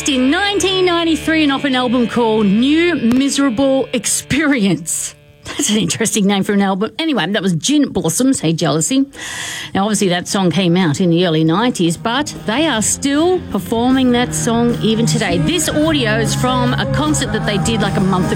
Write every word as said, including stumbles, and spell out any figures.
released in nineteen ninety-three and off an album called New Miserable Experience. That's an interesting name for an album. Anyway, that was Gin Blossoms, Hey Jealousy. Now, obviously, that song came out in the early nineties, but they are still performing that song even today. This audio is from a concert that they did like a month